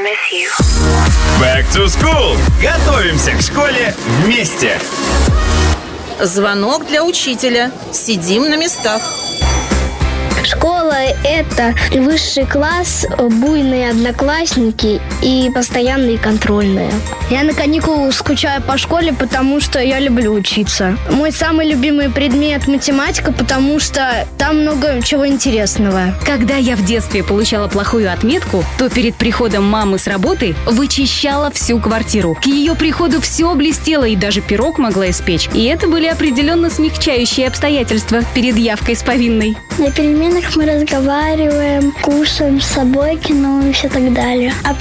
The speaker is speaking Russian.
Back to school. Готовимся к школе вместе. Звонок для учителя. Сидим на местах. Школа – это высший класс, буйные одноклассники и постоянные контрольные. Я на каникулах скучаю по школе, потому что я люблю учиться. Мой самый любимый предмет – математика, потому что там много чего интересного. Когда я в детстве получала плохую отметку, то перед приходом мамы с работы вычищала всю квартиру. К ее приходу все блестело и даже пирог могла испечь. И это были определенно смягчающие обстоятельства перед явкой с повинной. На переменах мы разговариваем, кушаем с собой, кино и все так далее.